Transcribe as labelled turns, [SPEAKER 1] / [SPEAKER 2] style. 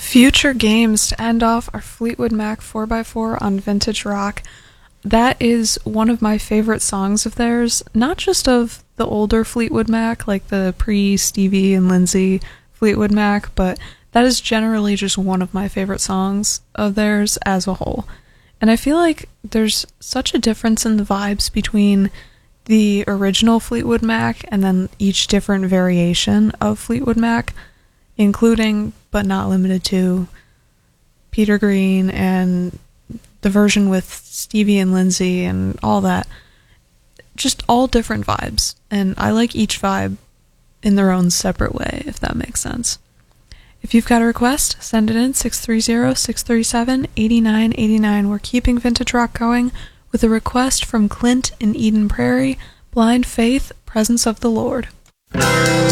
[SPEAKER 1] Future Games to end off our Fleetwood Mac 4x4 on Vintage Rock. That is one of my favorite songs of theirs, not just of the older Fleetwood Mac, like the pre-Stevie and Lindsay Fleetwood Mac, but that is generally just one of my favorite songs of theirs as a whole. And I feel like there's such a difference in the vibes between the original Fleetwood Mac and then each different variation of Fleetwood Mac, including, but not limited to, Peter Green and the version with Stevie and Lindsay and all that. Just all different vibes, and I like each vibe in their own separate way, if that makes sense. If you've got a request, send it in 630-637-8989. We're keeping Vintage Rock going with a request from Clint in Eden Prairie, Blind Faith, Presence of the Lord.